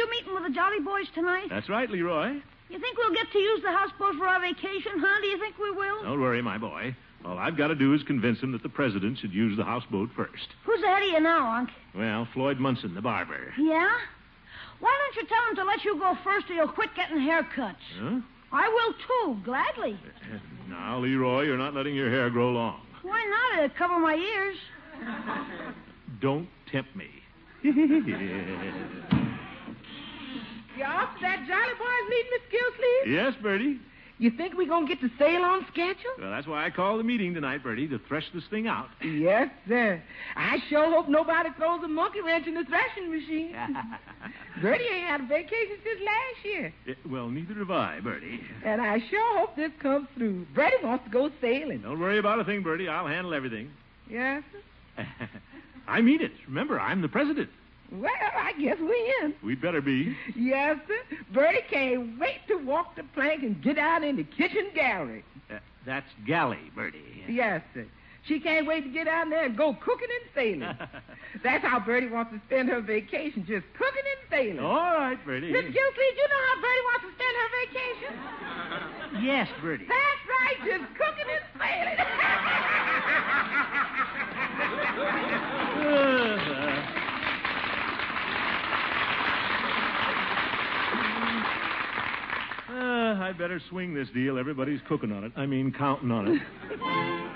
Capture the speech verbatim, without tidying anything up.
you meeting with the Jolly Boys tonight? That's right, Leroy. You think we'll get to use the houseboat for our vacation, huh? Do you think we will? Don't worry, my boy. All I've got to do is convince him that the president should use the houseboat first. Who's ahead of you now, Unc? Well, Floyd Munson, the barber. Yeah? Why don't you tell him to let you go first or you'll quit getting haircuts? Huh? I will, too, gladly. Uh, Now, Leroy, you're not letting your hair grow long. Why not? It'll cover my ears. Don't tempt me. You off to that Jolly Boys meeting, Miss Gillsleeve? Yes, Bertie. You think we're going to get to sail on schedule? Well, that's why I called the meeting tonight, Bertie, to thresh this thing out. Yes, sir. I sure hope nobody throws a monkey wrench in the threshing machine. Bertie ain't had a vacation since last year. Eh, well, neither have I, Bertie. And I sure hope this comes through. Bertie wants to go sailing. Don't worry about a thing, Bertie. I'll handle everything. Yes, sir? I mean it. Remember, I'm the president. Well, I guess we in. We'd better be. Yes, sir. Bertie can't wait to walk the plank and get out in the kitchen gallery. Uh, that's galley, Bertie. Yes, sir. She can't wait to get out there and go cooking and sailing. That's how Bertie wants to spend her vacation, just cooking and sailing. All right, Bertie. Miss Gilsleeve, you know how Bertie wants to spend her vacation? Yes, Bertie. That's right, just cooking and sailing. Uh, I'd better swing this deal. Everybody's cooking on it. I mean, counting on it.